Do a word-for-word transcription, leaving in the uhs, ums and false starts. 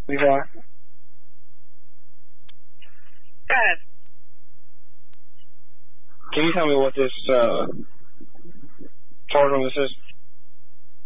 Levi? Go ahead. Can you tell me what this uh, program this is?